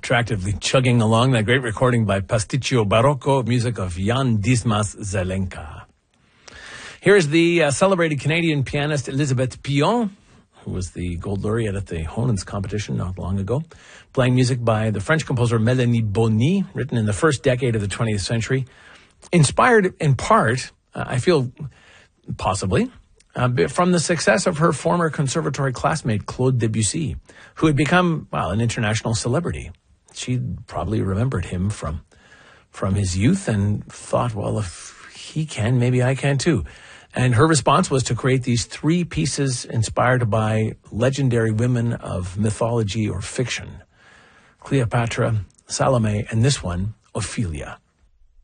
distractedly chugging along. That great recording by Pasticcio Barocco, music of Jan Dismas Zelenka. Here's the celebrated Canadian pianist Elizabeth Pion, who was the gold laureate at the Honens competition not long ago, playing music by the French composer Mélanie Bonny, written in the first decade of the 20th century. Inspired in part, I feel, possibly, from the success of her former conservatory classmate, Claude Debussy, who had become, well, an international celebrity. She probably remembered him from his youth and thought, well, if he can, maybe I can too. And her response was to create these 3 pieces inspired by legendary women of mythology or fiction: Cleopatra, Salome, and this one, Ophelia.